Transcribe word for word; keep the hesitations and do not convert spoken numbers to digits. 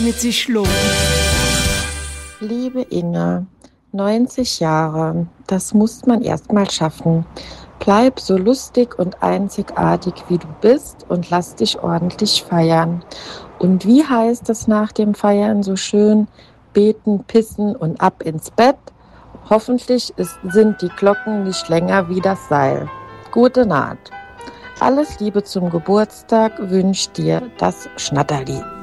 mit sich lohnt. Liebe Inge, neunzig Jahre, das muss man erst mal schaffen. Bleib so lustig und einzigartig, wie du bist und lass dich ordentlich feiern. Und wie heißt es nach dem Feiern so schön? Beten, pissen und ab ins Bett. Hoffentlich ist, sind die Glocken nicht länger wie das Seil. Gute Naht. Alles Liebe zum Geburtstag wünscht dir das Schnatterli.